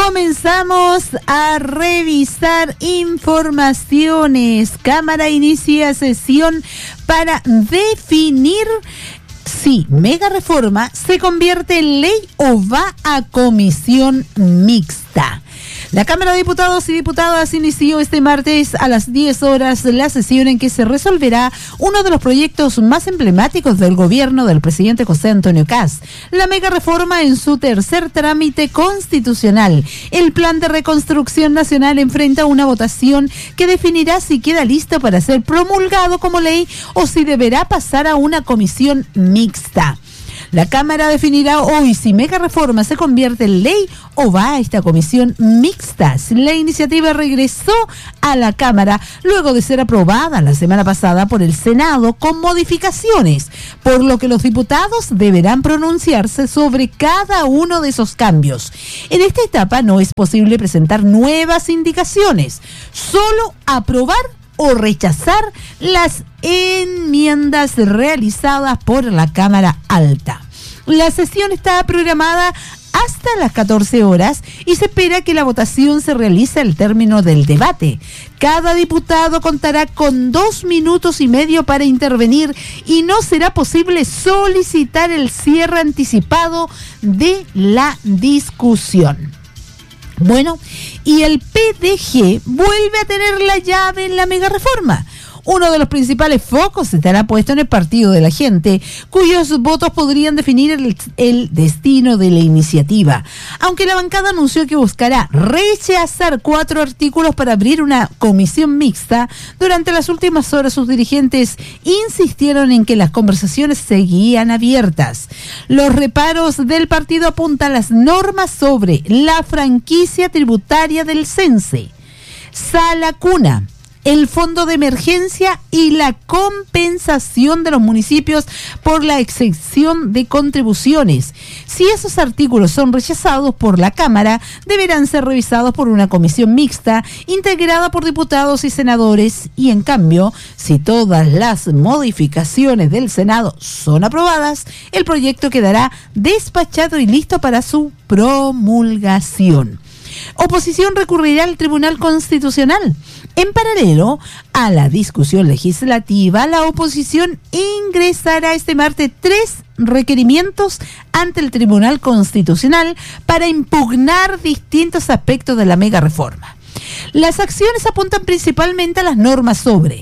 Comenzamos a revisar informaciones. Cámara inicia sesión para definir si mega reforma se convierte en ley o va a comisión mixta. La Cámara de Diputados y Diputadas inició este martes a las 10 horas la sesión en que se resolverá uno de los proyectos más emblemáticos del gobierno del presidente José Antonio Kast, la mega reforma en su tercer trámite constitucional. El Plan de Reconstrucción Nacional enfrenta una votación que definirá si queda listo para ser promulgado como ley o si deberá pasar a una comisión mixta. La Cámara definirá hoy si mega reforma se convierte en ley o va a esta comisión mixta. La iniciativa regresó a la Cámara luego de ser aprobada la semana pasada por el Senado con modificaciones, por lo que los diputados deberán pronunciarse sobre cada uno de esos cambios. En esta etapa no es posible presentar nuevas indicaciones, solo aprobar o rechazar las enmiendas realizadas por la Cámara Alta. La sesión está programada hasta las 14 horas y se espera que la votación se realice al término del debate. Cada diputado contará con 2 minutos y medio para intervenir y no será posible solicitar el cierre anticipado de la discusión. Bueno, y el PDG vuelve a tener la llave en la mega reforma. Uno de los principales focos estará puesto en el Partido de la Gente, cuyos votos podrían definir el destino de la iniciativa. Aunque la bancada anunció que buscará rechazar 4 artículos para abrir una comisión mixta, durante las últimas horas sus dirigentes insistieron en que las conversaciones seguían abiertas. Los reparos del partido apuntan a las normas sobre la franquicia tributaria del CENSE, Sala Cuna, el fondo de emergencia y la compensación de los municipios por la exención de contribuciones. Si esos artículos son rechazados por la Cámara, deberán ser revisados por una comisión mixta integrada por diputados y senadores, y en cambio, si todas las modificaciones del Senado son aprobadas, el proyecto quedará despachado y listo para su promulgación. Oposición recurrirá al Tribunal Constitucional. En paralelo a la discusión legislativa, la oposición ingresará este martes 3 requerimientos ante el Tribunal Constitucional para impugnar distintos aspectos de la mega reforma. Las acciones apuntan principalmente a las normas sobre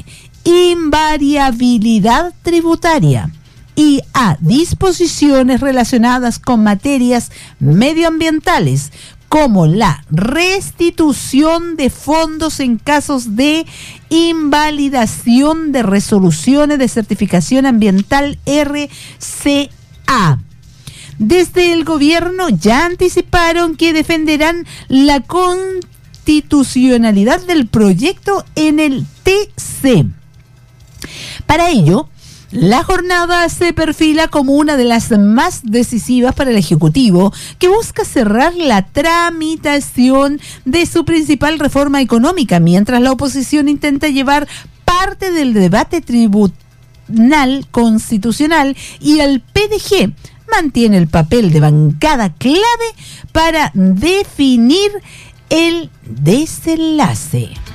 invariabilidad tributaria y a disposiciones relacionadas con materias medioambientales, como la restitución de fondos en casos de invalidación de resoluciones de certificación ambiental RCA. Desde el gobierno ya anticiparon que defenderán la constitucionalidad del proyecto en el TC. Para ello, la jornada se perfila como una de las más decisivas para el Ejecutivo, que busca cerrar la tramitación de su principal reforma económica, mientras la oposición intenta llevar parte del debate tribunal constitucional y el PDG mantiene el papel de bancada clave para definir el desenlace.